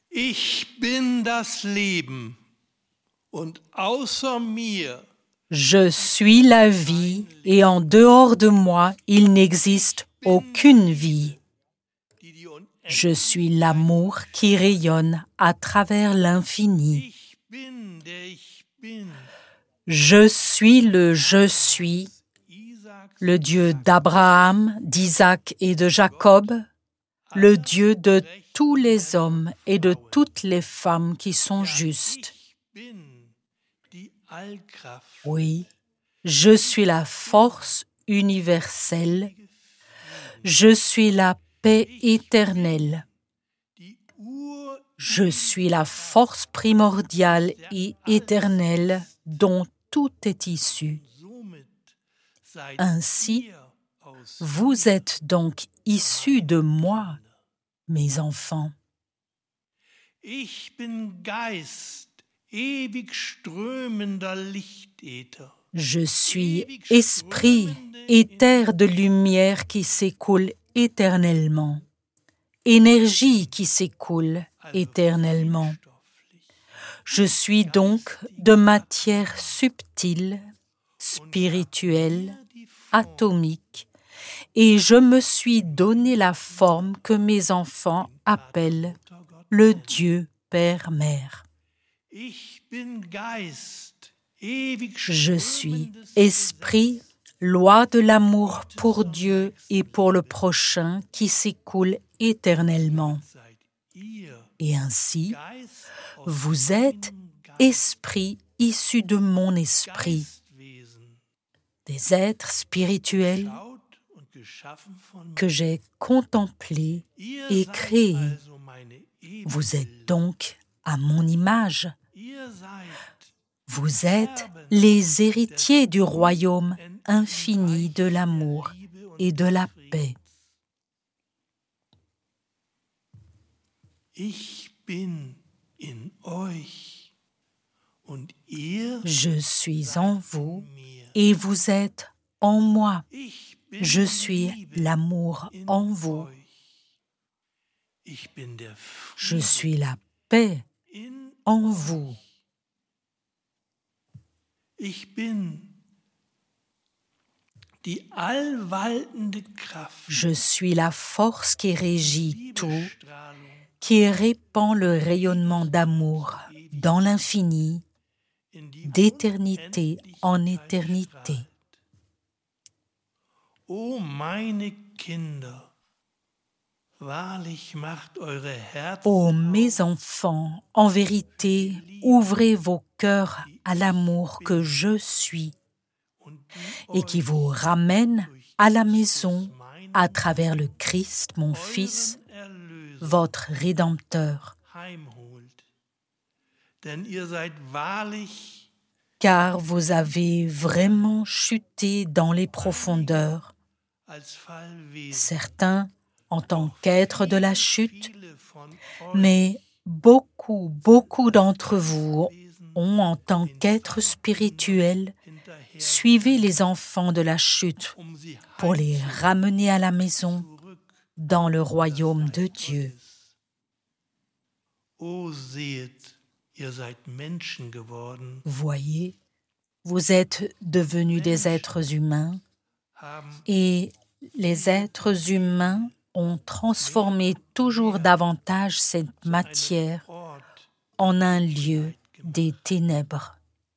Ich bin das Leben und außer mir Je suis la vie et en dehors de moi, il n'existe aucune vie. die die Je suis l'amour qui rayonne à travers l'infini. Ich bin, der ich bin. Je suis le je suis, Isaaks le Dieu d'Abraham, d'Isaac et de Jacob, le Dieu de tous les hommes et de toutes les femmes qui sont justes. Ich bin die Allkraft. Oui, je suis la force universelle, je suis la paix éternelle, Die Ur je suis la force primordiale et éternelle dont tout est issu. somit seid Ainsi, ihr aus. vous êtes donc issus de moi, mes enfants. Ich bin Geist, ewig strömender Lichtäther. Je suis esprit, éther de lumière qui s'écoule éternellement, énergie qui s'écoule éternellement. Je suis donc de matière subtile, spirituelle, atomique, et je me suis donné la forme que mes enfants appellent le Dieu Père-Mère. Ich bin Geist, ewig Je suis strömendes esprit, loi de l'amour pour Dieu et pour le prochain qui s'écoule éternellement. seid ihr Et ainsi, Geist aus vous êtes esprit issu de mon esprit, Geistwesen, des êtres spirituels schaut und geschaffen von mir. que j'ai contemplés Ihr et seid créés. also meine Vous êtes donc à mon image. Ihr seid Vous êtes les héritiers du royaume infini de l'amour et de la paix. Ich bin in euch und ihr Je suis en vous mir. et vous êtes en moi. Ich bin Je die suis Liebe l'amour in en vous. euch. Ich bin der Je Friede suis la paix in en vous. Ich bin die allwaltende Kraft, Je suis la force qui régit tout, Liebestrahlung, qui répand le rayonnement d'amour dans l'infini, in die d'éternité en Unendlichkeit éternité. strahlt. O meine Kinder, wahrlich macht eure Herzen Ô mes enfants, en vérité, ouvrez vos cœurs à l'amour que je suis und et qui vous ramène à la maison à travers le Christ, mon Fils, Erlöser votre Rédempteur. heimholt. Denn ihr seid wahrlich Car vous avez vraiment chuté dans les profondeurs, als Fallwesen. certains en tant qu'êtres de la chute, Viele von mais beaucoup d'entre vous ont, en tant qu'êtres spirituels, hinterher, suivi les enfants de la chute sie pour les ramener à la maison zurück. dans le royaume de Dieu. O seht, ihr seid Menschen geworden, Voyez, vous êtes devenus des êtres humains haben et les êtres humains ont transformé toujours davantage cette matière Ort. en un lieu des ténèbres.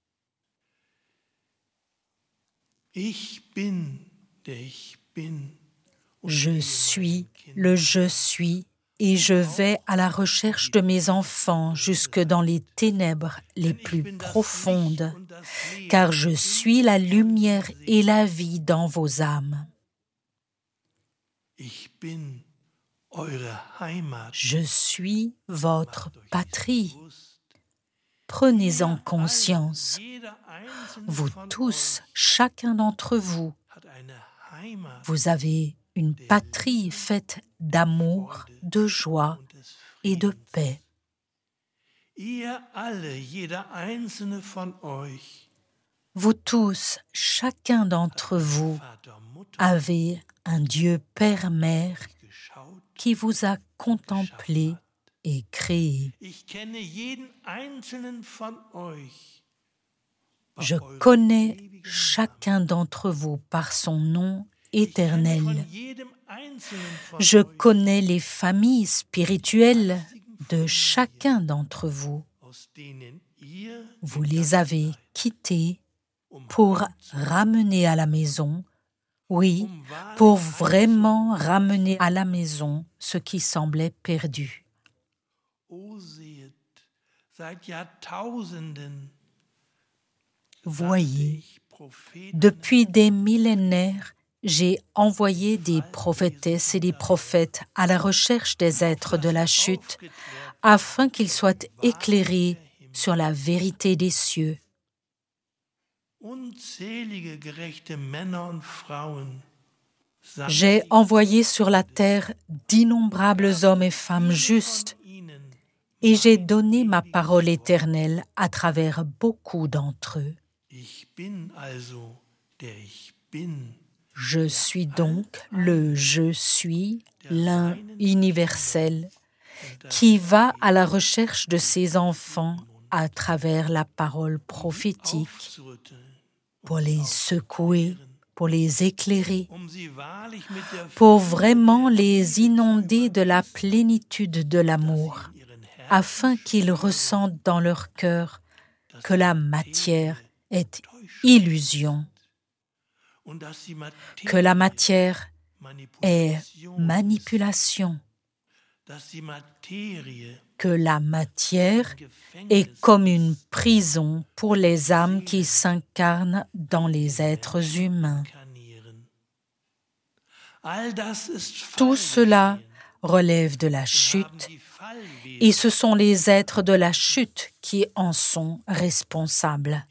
Ich bin, der ich bin. Je suis le je suis et je vais à la recherche de mes enfants jusque dans les ténèbres les plus profondes, car je suis la lumière et la vie dans vos âmes. Ich bin eure Heimat. Je suis votre patrie. Prenez-en conscience. Jeder einzelne Vous von tous, chacun d'entre vous, hat eine Heimat vous avez une patrie faite d'amour, de joie und des et de Friedens. paix. Ihr alle, jeder einzelne von euch, Vous tous, chacun d'entre vous, Vater, Mutter, avez un Dieu Père-Mère geschaut, qui vous a contemplé est créé. Je connais chacun d'entre vous par son nom éternel. Je connais les familles spirituelles de chacun d'entre vous. Vous les avez quittées pour ramener à la maison, oui, pour vraiment ramener à la maison ce qui semblait perdu. Voyez, depuis des millénaires, j'ai envoyé des prophétesses et des prophètes à la recherche des êtres de la chute, afin qu'ils soient éclairés sur la vérité des cieux. J'ai envoyé sur la terre d'innombrables hommes et femmes justes, et j'ai donné ma parole éternelle à travers beaucoup d'entre eux. Je suis donc le Je suis, l'un universel, qui va à la recherche de ses enfants à travers la parole prophétique, pour les secouer, pour les éclairer, pour vraiment les inonder de la plénitude de l'amour, afin qu'ils ressentent dans leur cœur que la matière est illusion, que la matière est manipulation, que la matière est comme une prison pour les âmes qui s'incarnent dans les êtres humains. Tout cela relève de la chute, et ce sont les êtres de la chute qui en sont responsables.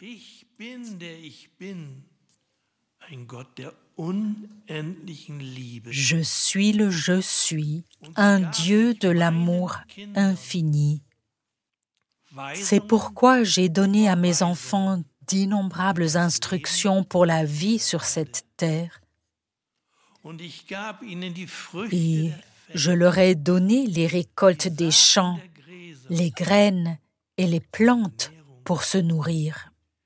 Je suis le Je suis, un Dieu de l'amour infini. C'est pourquoi j'ai donné à mes enfants d'innombrables instructions pour la vie sur cette terre. Et je leur ai donné les récoltes des champs, les graines et les plantes pour se nourrir.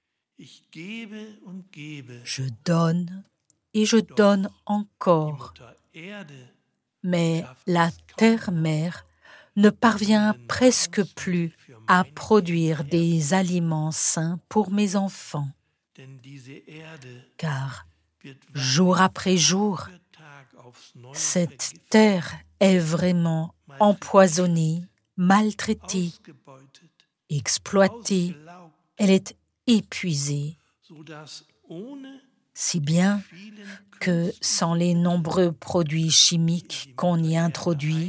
Je donne et je donne encore. Mais la terre-mère ne parvient presque plus à produire des aliments sains pour mes enfants. Car jour après jour, cette terre est vraiment empoisonnée, maltraitée, exploitée. Elle est épuisée, si bien que sans les nombreux produits chimiques qu'on y introduit,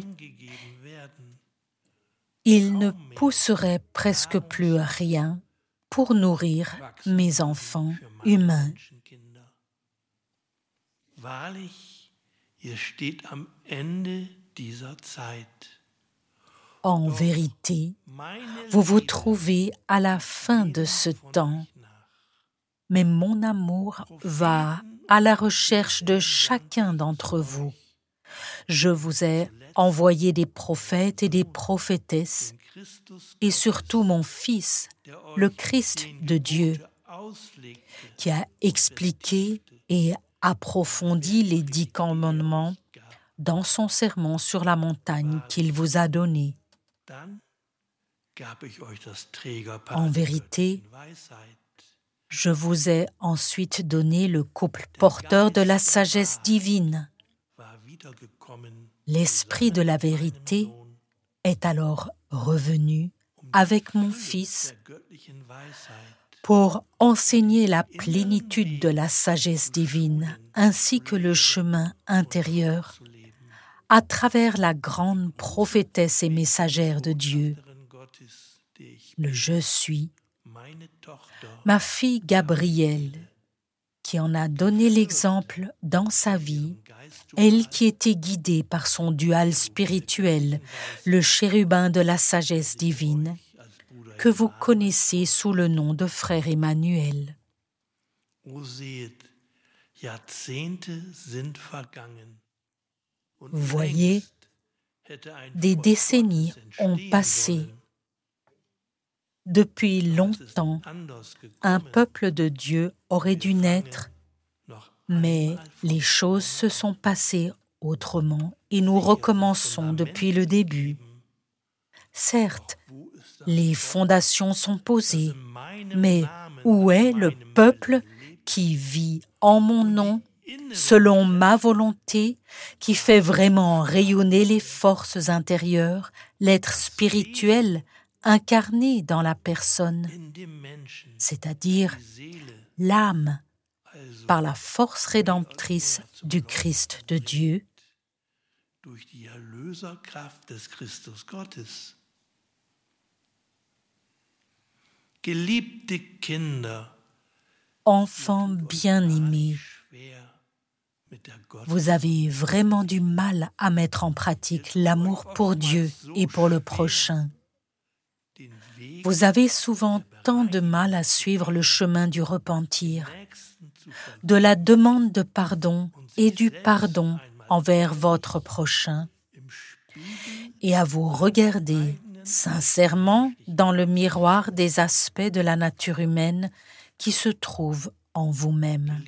il ne pousserait presque plus rien pour nourrir mes enfants humains. En vérité, vous vous trouvez à la fin de ce temps, mais mon amour va à la recherche de chacun d'entre vous. Je vous ai envoyé des prophètes et des prophétesses, et surtout mon Fils, le Christ de Dieu, qui a expliqué et approfondi les 10 commandements dans son sermon sur la montagne qu'il vous a donné. En vérité, je vous ai ensuite donné le couple porteur de la sagesse divine. L'Esprit de la vérité est alors revenu avec mon Fils pour enseigner la plénitude de la sagesse divine ainsi que le chemin intérieur à travers la grande prophétesse et messagère de Dieu, le Je suis, ma fille Gabrielle, qui en a donné l'exemple dans sa vie, elle qui était guidée par son dual spirituel, le chérubin de la sagesse divine, que vous connaissez sous le nom de frère Emmanuel. Voyez, des décennies ont passé. Depuis longtemps, un peuple de Dieu aurait dû naître, mais les choses se sont passées autrement et nous recommençons depuis le début. Certes, les fondations sont posées, mais où est le peuple qui vit en mon nom, selon ma volonté, qui fait vraiment rayonner les forces intérieures, l'être spirituel incarné dans la personne, c'est-à-dire l'âme, par la force rédemptrice du Christ de Dieu, enfants bien-aimés, vous avez vraiment du mal à mettre en pratique l'amour pour Dieu et pour le prochain. Vous avez souvent tant de mal à suivre le chemin du repentir, de la demande de pardon et du pardon envers votre prochain, et à vous regarder sincèrement dans le miroir des aspects de la nature humaine qui se trouvent en vous-même.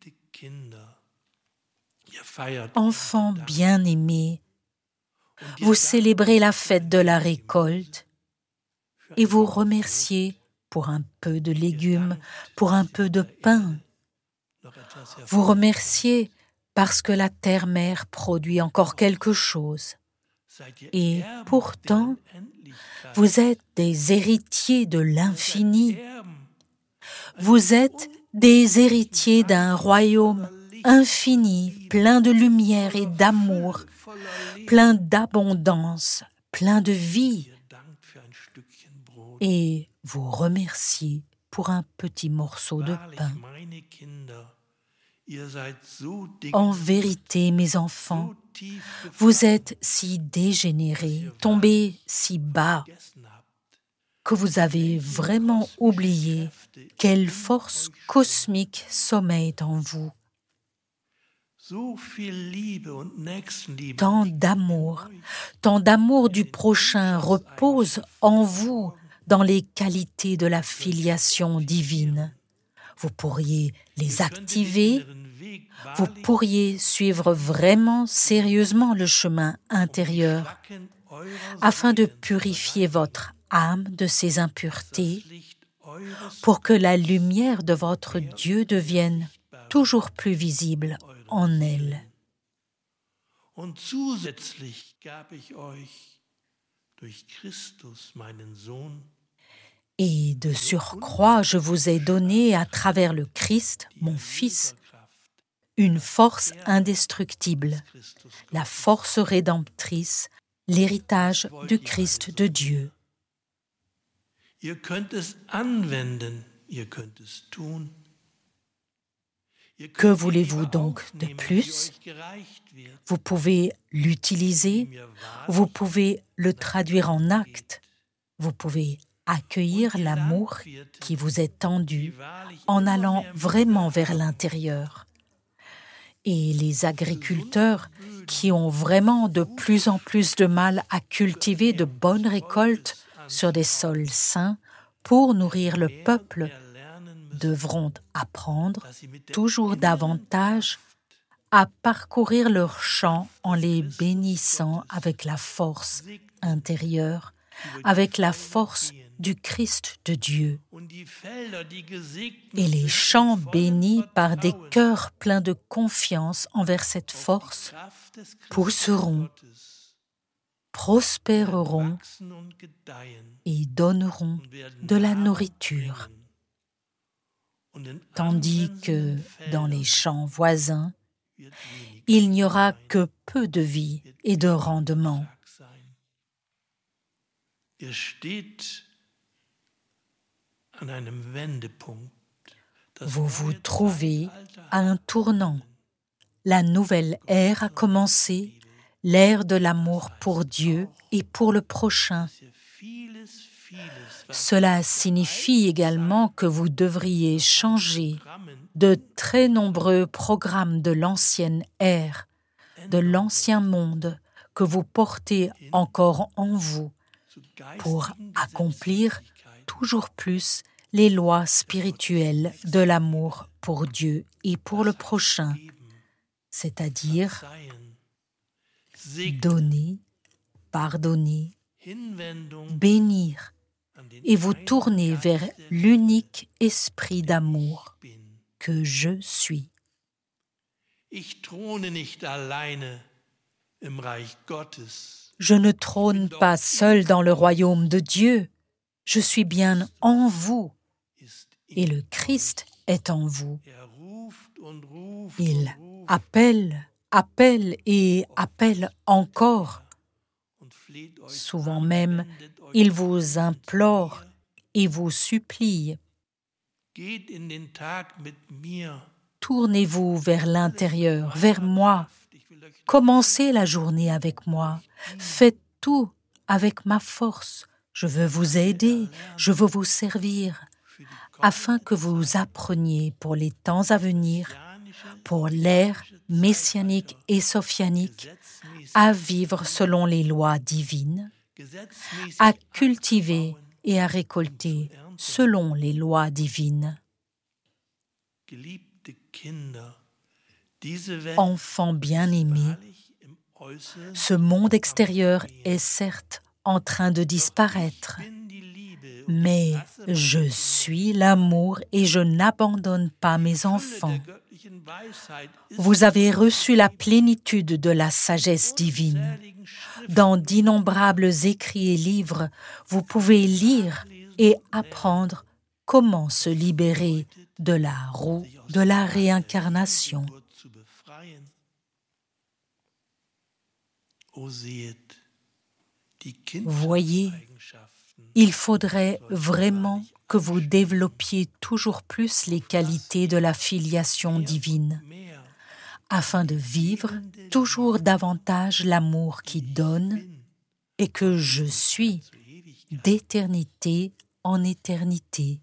Enfants bien-aimés, vous célébrez la fête de la récolte et vous remerciez pour un peu de légumes, pour un peu de pain. Vous remerciez parce que la terre-mère produit encore quelque chose. Et pourtant, vous êtes des héritiers de l'infini. Vous êtes des héritiers d'un royaume infini, plein de lumière et d'amour, plein d'abondance, plein de vie. Et vous remerciez pour un petit morceau de pain. En vérité, mes enfants, vous êtes si dégénérés, tombés si bas, que vous avez vraiment oublié quelle force cosmique sommeille en vous. Tant d'amour du prochain repose en vous dans les qualités de la filiation divine. Vous pourriez les activer, vous pourriez suivre vraiment sérieusement le chemin intérieur afin de purifier votre âme de ses impuretés pour que la lumière de votre Dieu devienne toujours plus visible en elle. Et de surcroît, je vous ai donné à travers le Christ, mon Fils, une force indestructible, la force rédemptrice, l'héritage du Christ de Dieu. Que voulez-vous donc de plus? Vous pouvez l'utiliser, vous pouvez le traduire en actes, vous pouvez accueillir l'amour qui vous est tendu en allant vraiment vers l'intérieur. Et les agriculteurs qui ont vraiment de plus en plus de mal à cultiver de bonnes récoltes sur des sols sains pour nourrir le peuple devront apprendre toujours davantage à parcourir leurs champs en les bénissant avec la force intérieure, avec la force du Christ de Dieu. Et les champs bénis par des cœurs pleins de confiance envers cette force pousseront, prospéreront et donneront de la nourriture. Tandis que dans les champs voisins, il n'y aura que peu de vie et de rendement. Vous vous trouvez à un tournant. La nouvelle ère a commencé, l'ère de l'amour pour Dieu et pour le prochain. Cela signifie également que vous devriez changer de très nombreux programmes de l'ancienne ère, de l'ancien monde que vous portez encore en vous, pour accomplir toujours plus les lois spirituelles de l'amour pour Dieu et pour le prochain, c'est-à-dire donner, pardonner, bénir et vous tourner vers l'unique esprit d'amour que je suis. Je ne trône pas seul dans le royaume de Dieu. Je suis bien en vous et le Christ est en vous. Il appelle, appelle et appelle encore. Souvent même, il vous implore et vous supplie. Tournez-vous vers l'intérieur, vers moi. Commencez la journée avec moi. Faites tout avec ma force. Je veux vous aider, je veux vous servir, afin que vous appreniez pour les temps à venir, pour l'ère messianique et sophianique, à vivre selon les lois divines, à cultiver et à récolter selon les lois divines. Enfants bien-aimés, ce monde extérieur est certes en train de disparaître, mais je suis l'amour et je n'abandonne pas mes enfants. Vous avez reçu la plénitude de la sagesse divine. Dans d'innombrables écrits et livres, vous pouvez lire et apprendre comment se libérer de la roue de la réincarnation. Voyez, il faudrait vraiment que vous développiez toujours plus les qualités de la filiation divine, afin de vivre toujours davantage l'amour qui donne et que je suis d'éternité en éternité.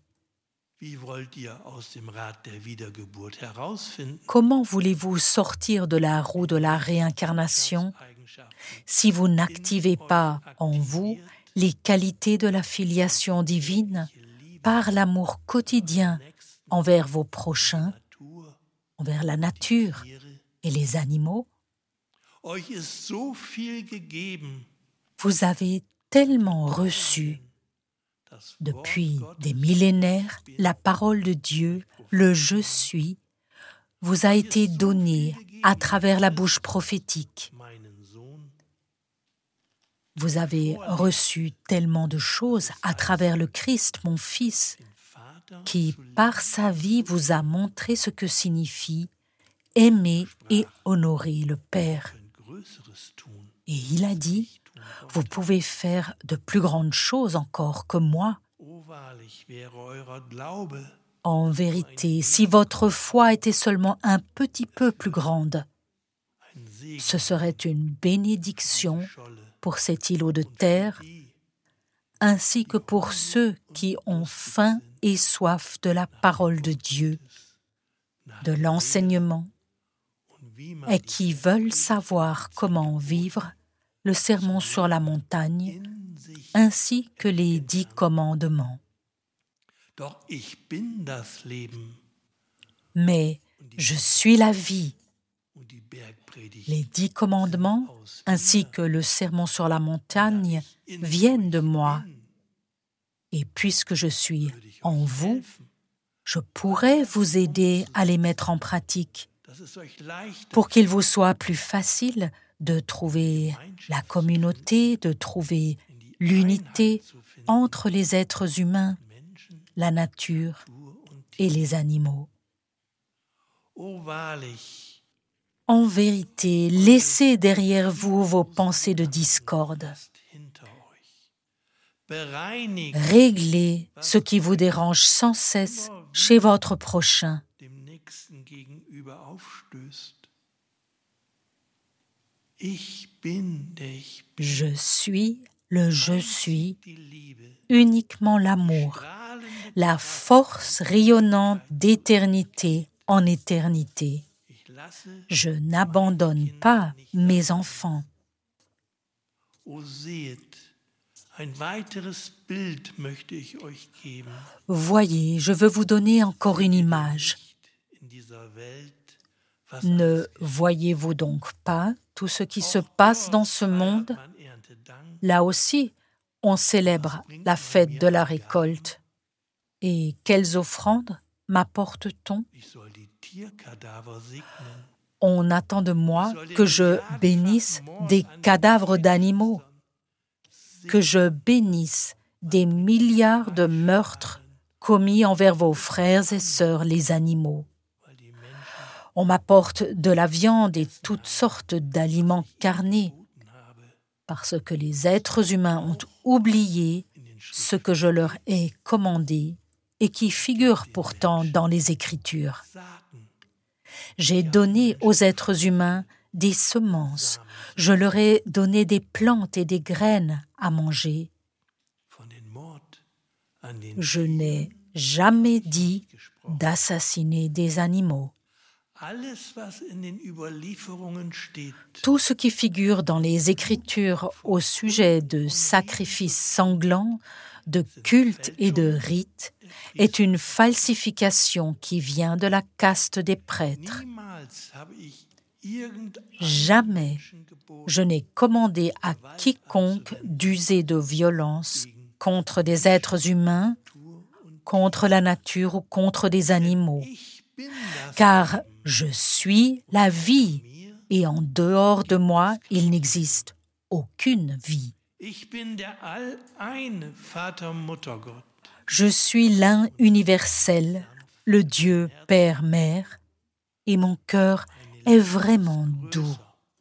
Comment voulez-vous sortir de la roue de la réincarnation si vous n'activez pas en vous les qualités de la filiation divine par l'amour quotidien envers vos prochains, envers la nature et les animaux? Vous avez tellement reçu depuis des millénaires, la parole de Dieu, le « Je suis », vous a été donnée à travers la bouche prophétique. Vous avez reçu tellement de choses à travers le Christ, mon Fils, qui, par sa vie, vous a montré ce que signifie aimer et honorer le Père. Et il a dit, vous pouvez faire de plus grandes choses encore que moi. En vérité, si votre foi était seulement un petit peu plus grande, ce serait une bénédiction pour cet îlot de terre, ainsi que pour ceux qui ont faim et soif de la parole de Dieu, de l'enseignement, et qui veulent savoir comment vivre le sermon sur la montagne, ainsi que les 10 commandements. Mais je suis la vie. Les 10 commandements, ainsi que le sermon sur la montagne, viennent de moi. Et puisque je suis en vous, je pourrais vous aider à les mettre en pratique pour qu'il vous soit plus facile de trouver la communauté, de trouver l'unité entre les êtres humains, la nature et les animaux. En vérité, laissez derrière vous vos pensées de discorde. Réglez ce qui vous dérange sans cesse chez votre prochain. Je suis le je suis, uniquement l'amour, la force rayonnante d'éternité en éternité. Je n'abandonne pas mes enfants. Voyez, je veux vous donner encore une image. Ne voyez-vous donc pas tout ce qui se passe dans ce monde? Là aussi, on célèbre la fête de la récolte. Et quelles offrandes m'apporte-t-on? On attend de moi que je bénisse des cadavres d'animaux, que je bénisse des milliards de meurtres commis envers vos frères et sœurs les animaux. On m'apporte de la viande et toutes sortes d'aliments carnés, parce que les êtres humains ont oublié ce que je leur ai commandé et qui figure pourtant dans les Écritures. J'ai donné aux êtres humains des semences, je leur ai donné des plantes et des graines à manger. Je n'ai jamais dit d'assassiner des animaux. Tout ce qui figure dans les Écritures au sujet de sacrifices sanglants, de cultes et de rites est une falsification qui vient de la caste des prêtres. Jamais je n'ai commandé à quiconque d'user de violence contre des êtres humains, contre la nature ou contre des animaux, car je suis la vie et en dehors de moi, il n'existe aucune vie. Je suis l'un universel, le Dieu Père-Mère, et mon cœur est vraiment doux.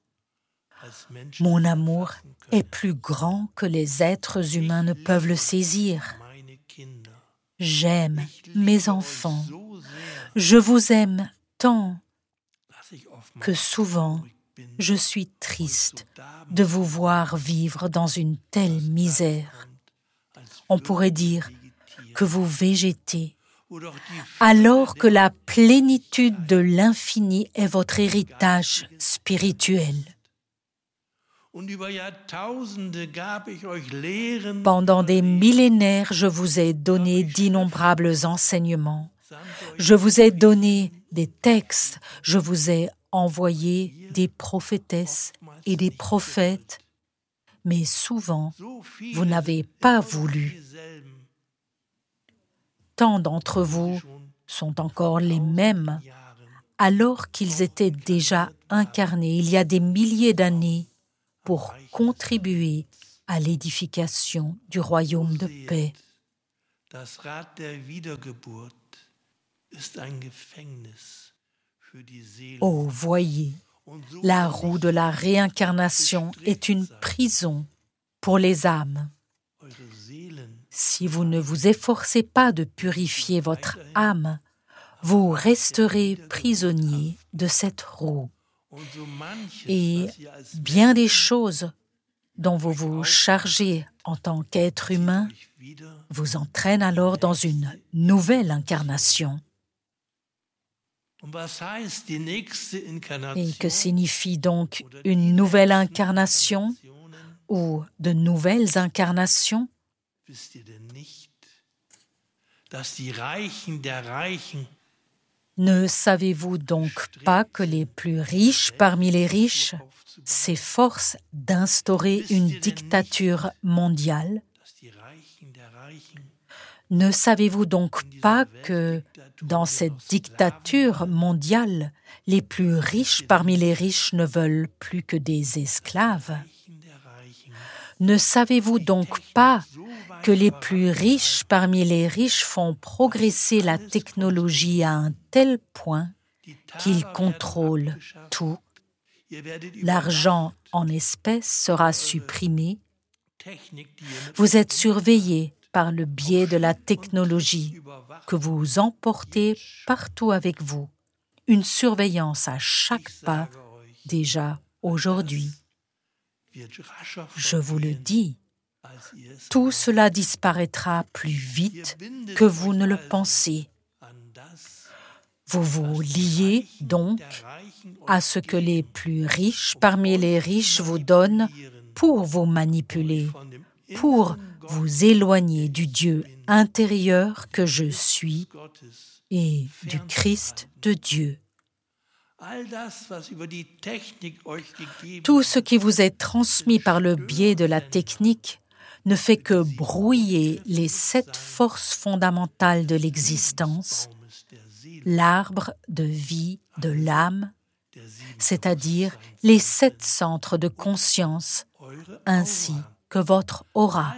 Mon amour est plus grand que les êtres humains ne peuvent le saisir. J'aime mes enfants. Je vous aime tant que souvent je suis triste de vous voir vivre dans une telle misère. On pourrait dire que vous végétez, alors que la plénitude de l'infini est votre héritage spirituel. Pendant des millénaires, je vous ai donné d'innombrables enseignements. Je vous ai donné des textes, je vous ai envoyé des prophétesses et des prophètes, mais souvent, vous n'avez pas voulu. Tant d'entre vous sont encore les mêmes, alors qu'ils étaient déjà incarnés il y a des milliers d'années pour contribuer à l'édification du royaume de paix. Oh, voyez, la roue de la réincarnation est une prison pour les âmes. Si vous ne vous efforcez pas de purifier votre âme, vous resterez prisonnier de cette roue. Et bien des choses dont vous vous chargez en tant qu'être humain vous entraînent alors dans une nouvelle incarnation. Et que signifie donc une nouvelle incarnation ou de nouvelles incarnations? Ne savez-vous donc pas que les plus riches parmi les riches s'efforcent d'instaurer une dictature mondiale? Ne savez-vous donc pas que dans cette dictature mondiale, les plus riches parmi les riches ne veulent plus que des esclaves? Ne savez-vous donc pas que les plus riches parmi les riches font progresser la technologie à un tel point qu'ils contrôlent tout? L'argent en espèces sera supprimé. Vous êtes surveillés par le biais de la technologie que vous emportez partout avec vous. Une surveillance à chaque pas, déjà aujourd'hui. Je vous le dis, tout cela disparaîtra plus vite que vous ne le pensez. Vous vous liez donc à ce que les plus riches parmi les riches vous donnent pour vous manipuler, pour vous éloigner du Dieu intérieur que je suis et du Christ de Dieu. Tout ce qui vous est transmis par le biais de la technique ne fait que brouiller les 7 forces fondamentales de l'existence, l'arbre de vie de l'âme, c'est-à-dire les 7 centres de conscience, ainsi que votre aura.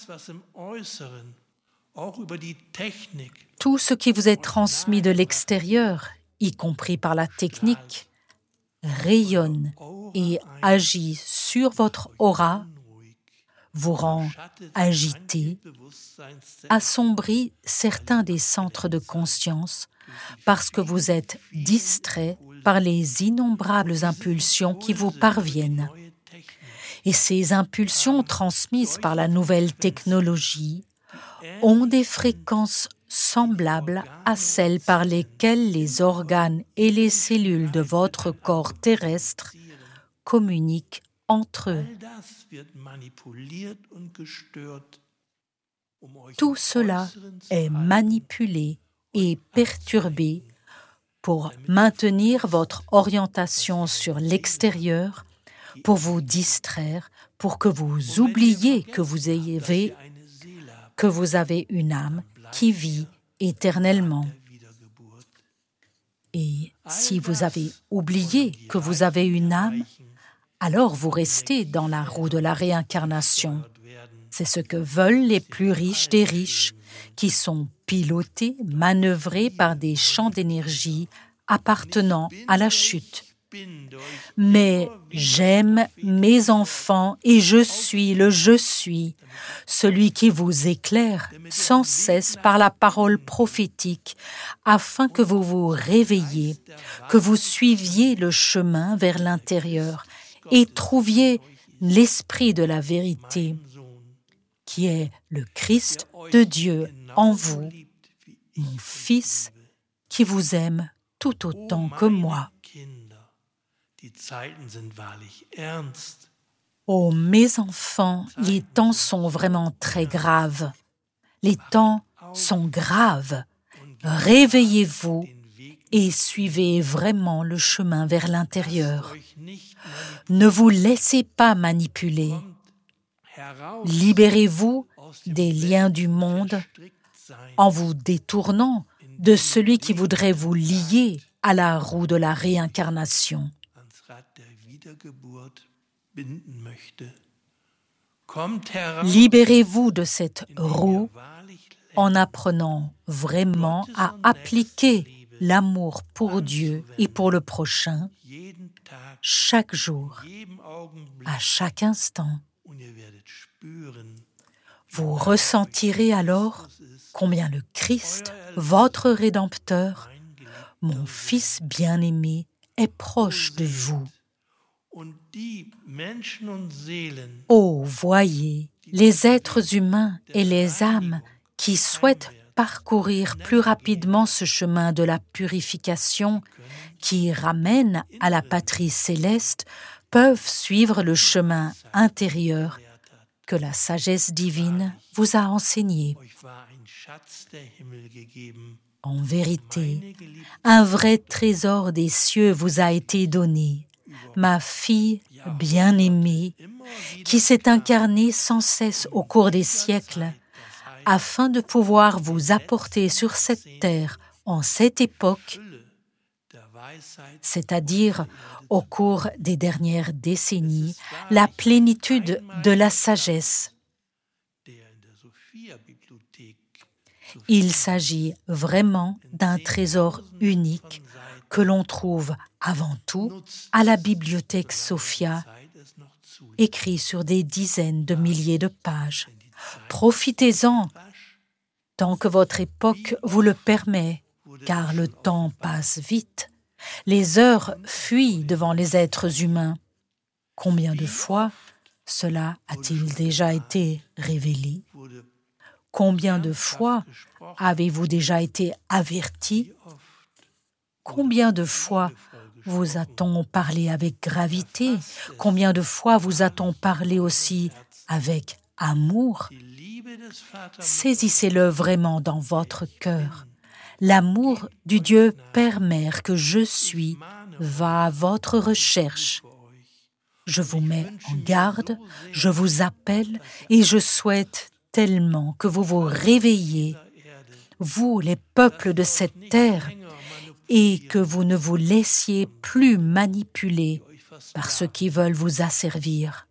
Tout ce qui vous est transmis de l'extérieur, y compris par la technique, rayonne et agit sur votre aura, vous rend agité, assombrit certains des centres de conscience parce que vous êtes distrait par les innombrables impulsions qui vous parviennent. Et ces impulsions transmises par la nouvelle technologie ont des fréquences semblables à celles par lesquelles les organes et les cellules de votre corps terrestre communiquent entre eux. Tout cela est manipulé et perturbé pour maintenir votre orientation sur l'extérieur, pour vous distraire, pour que vous oubliez que vous avez une âme qui vit éternellement. Et si vous avez oublié que vous avez une âme, alors vous restez dans la roue de la réincarnation. C'est ce que veulent les plus riches des riches, qui sont pilotés, manœuvrés par des champs d'énergie appartenant à la chute. Mais j'aime mes enfants et je suis le je suis, celui qui vous éclaire sans cesse par la parole prophétique, afin que vous vous réveilliez, que vous suiviez le chemin vers l'intérieur et trouviez l'esprit de la vérité, qui est le Christ de Dieu en vous, mon Fils qui vous aime tout autant que moi. Oh, mes enfants, les temps sont vraiment très graves. Les temps sont graves. Réveillez-vous et suivez vraiment le chemin vers l'intérieur. Ne vous laissez pas manipuler. Libérez-vous des liens du monde en vous détournant de celui qui voudrait vous lier à la roue de la réincarnation. Libérez-vous de cette roue en apprenant vraiment à appliquer l'amour pour Dieu et pour le prochain chaque jour, à chaque instant. Vous ressentirez alors combien le Christ, votre Rédempteur, mon Fils bien-aimé, est proche de vous. Oh, voyez, les êtres humains et les âmes qui souhaitent parcourir plus rapidement ce chemin de la purification qui ramène à la patrie céleste peuvent suivre le chemin intérieur que la sagesse divine vous a enseigné. En vérité, un vrai trésor des cieux vous a été donné, ma fille bien-aimée, qui s'est incarnée sans cesse au cours des siècles, afin de pouvoir vous apporter sur cette terre, en cette époque, c'est-à-dire au cours des dernières décennies, la plénitude de la sagesse. Il s'agit vraiment d'un trésor unique que l'on trouve avant tout à la bibliothèque Sophia, écrit sur des dizaines de milliers de pages. Profitez-en tant que votre époque vous le permet, car le temps passe vite. Les heures fuient devant les êtres humains. Combien de fois cela a-t-il déjà été révélé? Combien de fois avez-vous déjà été averti? Combien de fois vous a-t-on parlé avec gravité? Combien de fois vous a-t-on parlé aussi avec amour, saisissez-le vraiment dans votre cœur. L'amour du Dieu Père Mère que je suis va à votre recherche. Je vous mets en garde, je vous appelle et je souhaite tellement que vous vous réveillez, vous les peuples de cette terre, et que vous ne vous laissiez plus manipuler par ceux qui veulent vous asservir.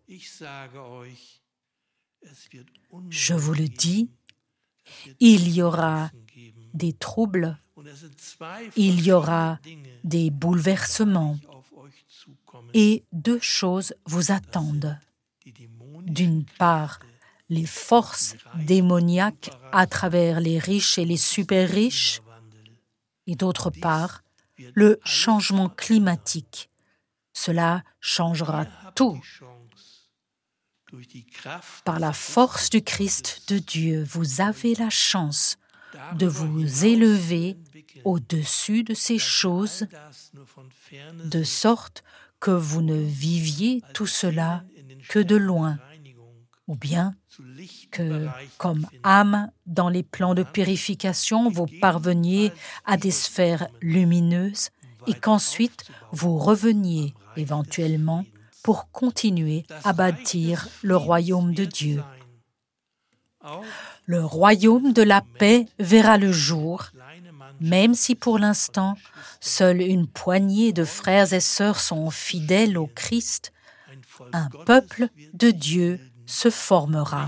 Je vous le dis, il y aura des troubles, il y aura des bouleversements, et deux choses vous attendent. D'une part, les forces démoniaques à travers les riches et les super riches, et d'autre part, le changement climatique. Cela changera tout. Par la force du Christ de Dieu, vous avez la chance de vous élever au-dessus de ces choses, de sorte que vous ne viviez tout cela que de loin, ou bien que, comme âme dans les plans de purification, vous parveniez à des sphères lumineuses et qu'ensuite vous reveniez éventuellement pour continuer à bâtir le royaume de Dieu. Le royaume de la paix verra le jour, même si pour l'instant, seule une poignée de frères et sœurs sont fidèles au Christ, un peuple de Dieu se formera.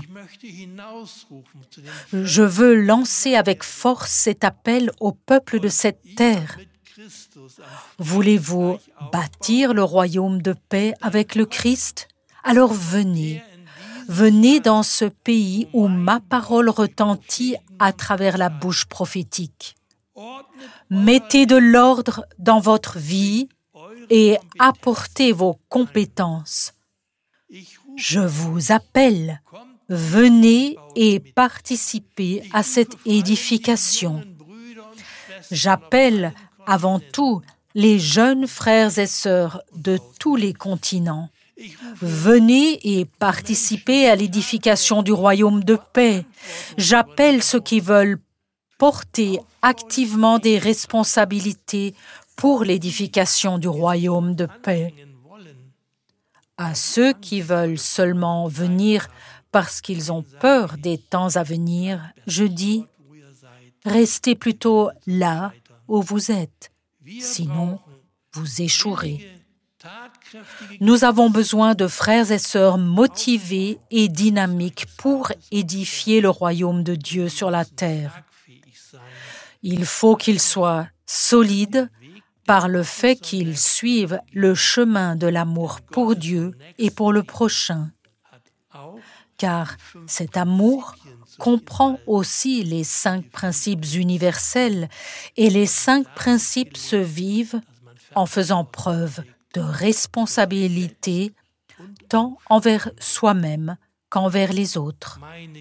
Je veux lancer avec force cet appel au peuple de cette terre. Voulez-vous bâtir le royaume de paix avec le Christ? Alors venez. Venez dans ce pays où ma parole retentit à travers la bouche prophétique. Mettez de l'ordre dans votre vie et apportez vos compétences. Je vous appelle. Venez et participez à cette édification. J'appelle avant tout les jeunes frères et sœurs de tous les continents. Venez et participez à l'édification du royaume de paix. J'appelle ceux qui veulent porter activement des responsabilités pour l'édification du royaume de paix. À ceux qui veulent seulement venir parce qu'ils ont peur des temps à venir, je dis, restez plutôt là où vous êtes, sinon vous échouerez. Nous avons besoin de frères et sœurs motivés et dynamiques pour édifier le royaume de Dieu sur la terre. Il faut qu'ils soient solides par le fait qu'ils suivent le chemin de l'amour pour Dieu et pour le prochain. Car cet amour comprend aussi les 5 principes universels et les 5 principes se vivent en faisant preuve de responsabilité tant envers soi-même qu'envers les autres.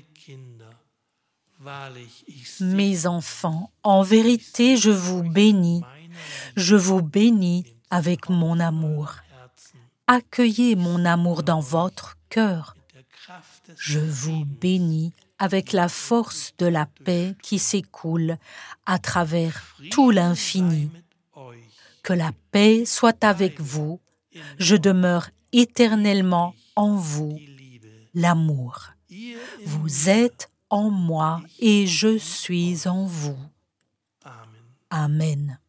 Mes enfants, en vérité, je vous bénis. Je vous bénis avec mon amour. Accueillez mon amour dans votre cœur. Je vous bénis avec la force de la paix qui s'écoule à travers tout l'infini. Que la paix soit avec vous. Je demeure éternellement en vous, l'amour. Vous êtes en moi et je suis en vous. Amen.